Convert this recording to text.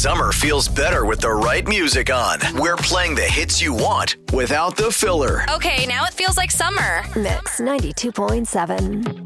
Summer feels better with the right music on. We're playing the hits you want without the filler. Okay, now it feels like summer. Mix 92.7.